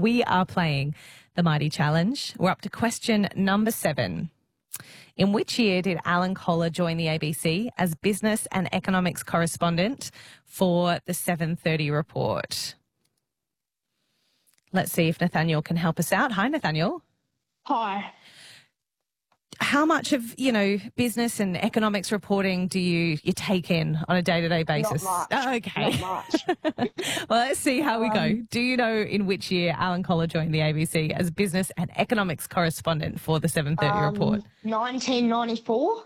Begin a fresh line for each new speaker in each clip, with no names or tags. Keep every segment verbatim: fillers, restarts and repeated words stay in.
We are playing the Mighty Challenge. We're up to question number seven. In which year did Alan Kohler join the A B C as business and economics correspondent for the seven thirty report? Let's see if Nathaniel can help us out. Hi, Nathaniel.
Hi.
How much of, you know, business and economics reporting do you, you take in on a day-to-day basis?
Not much.
Oh, okay.
Not much.
Well, let's see how we go.
Um,
Do you know in which year Alan Kohler joined the A B C as business and economics correspondent for the seven thirty
um,
report?
nineteen ninety-four.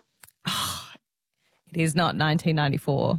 It is not nineteen ninety-four,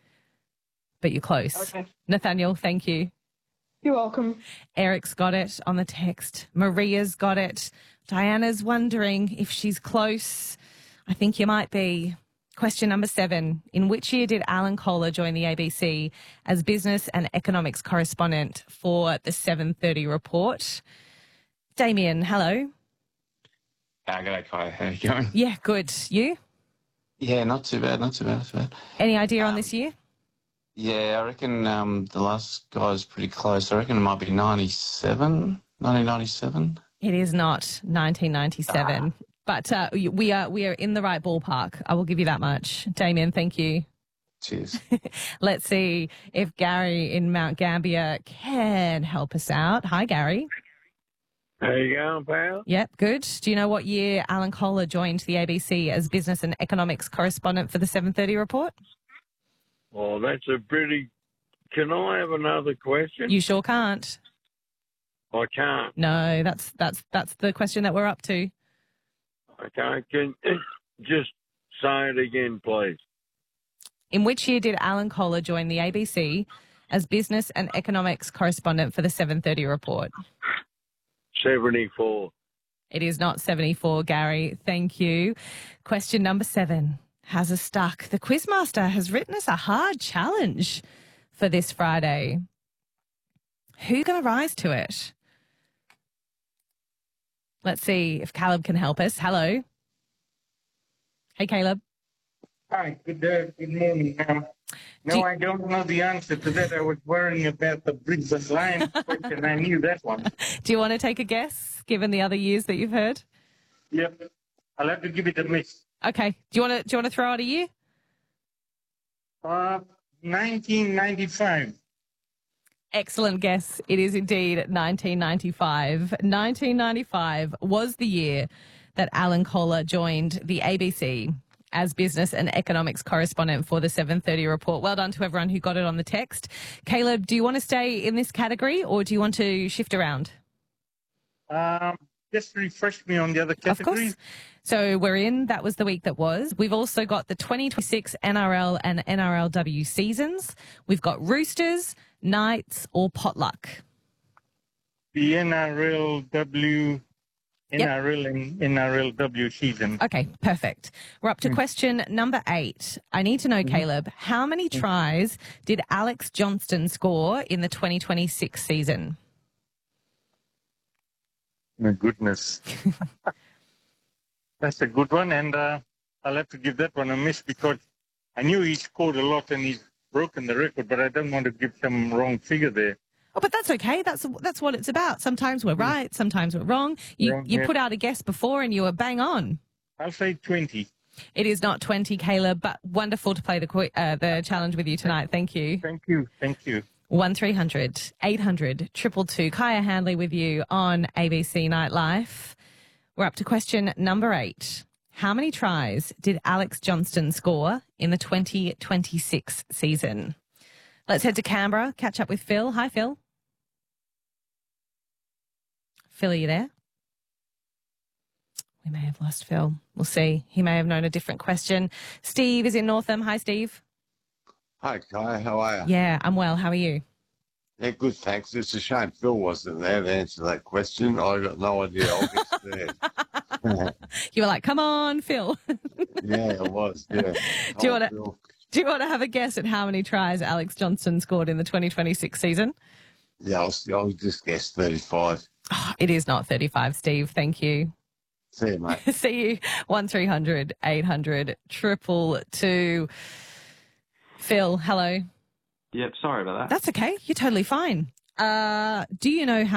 but you're close.
Okay.
Nathaniel, thank you.
You're welcome.
Eric's got it on the text. Maria's got it. Diana's wondering if she's close. I think you might be. Question number seven. In which year did Alan Kohler join the A B C as business and economics correspondent for the seven thirty report? Damien, hello.
Uh, g'day, Kai. How you going?
Yeah, good. You?
Yeah, not too bad, not too bad, not too bad.
Any idea on
Um,
this year?
Yeah, I reckon um, the last guy's pretty close. I reckon it might be ninety-seven, nineteen ninety-seven.
It is not nineteen ninety-seven,
Ah.
but uh, we are we are in the right ballpark. I will give you that much. Damien, thank you.
Cheers.
Let's see if Gary in Mount Gambier can help us out. Hi, Gary.
How you going, pal?
Yep, good. Do you know what year Alan Kohler joined the A B C as business and economics correspondent for the seven thirty report?
Oh, that's a pretty... Can I have another question?
You sure can't.
I can't.
No, that's that's that's the question that we're up to.
I can't. Can just say it again, please.
In which year did Alan Kohler join the A B C as business and economics correspondent for the seven thirty report?
seventy-four.
It is not seventy-four, Gary. Thank you. Question number seven has us stuck. The Quizmaster has written us a hard challenge for this Friday. Who's going to rise to it? Let's see if Caleb can help us. Hello. Hey, Caleb.
Hi, good uh, good morning. Um, no,
Do you-
I don't know the answer to that. I was worrying about the Brisbane Lions question. I knew that one.
Do you want to take a guess, given the other years that you've heard?
Yep. I'll have to give it a miss.
Okay. Do you want to do you want to throw out a year?
Uh, nineteen ninety-five.
Excellent guess. It is indeed nineteen ninety-five. nineteen ninety-five was the year that Alan Kohler joined the A B C as business and economics correspondent for the seven thirty report. Well done to everyone who got it on the text. Caleb, do you want to stay in this category or do you want to shift around?
Um, just refresh me on the other
Of course.
categories.
So we're in, that was the week that was. We've also got the twenty twenty-six N R L and N R L W seasons. We've got Roosters, Knights or Potluck.
The N R L W,
Yep.
N R L and N R L W season.
Okay, perfect. We're up to question number eight. I need to know, Caleb, how many tries did Alex Johnston score in the twenty twenty-six season?
My goodness. That's a good one, and uh, I'll have to give that one a miss because I knew he scored a lot and he's broken the record, but I don't want to give some wrong figure there.
Oh, but that's okay. That's that's what it's about. Sometimes we're right, sometimes we're wrong. You
Wrong,
you
yeah.
put out a guess before and you were bang on.
I'll say twenty.
It is not twenty, Caleb, but wonderful to play the qu- uh, the challenge with you tonight. Thank you.
Thank you. Thank you.
one three hundred eight hundred two two two. Kaya Handley with you on A B C Nightlife. We're up to question number eight. How many tries did Alex Johnston score in the twenty twenty-six season? Let's head to Canberra, catch up with Phil. Hi, Phil. Phil, are you there? We may have lost Phil. We'll see. He may have known a different question. Steve is in Northam. Hi, Steve.
Hi, Kai. How are you?
Yeah, I'm well. How are you?
Yeah, good, thanks. It's a shame Phil wasn't there to answer that question. I got no idea. I'll get there.
You were like, come on, Phil.
Yeah, it was, yeah.
Do you
Oh,
wanna-
Phil.
Do you want to have a guess at how many tries Alex Johnston scored in the twenty twenty-six season?
Yeah, I'll, I'll just guess thirty-five.
Oh, it is not thirty-five, Steve. Thank you.
See you, mate.
See you. one three hundred eight hundred triple two. Phil, hello.
Yep, sorry about that.
That's okay. You're totally fine. Uh, do you know how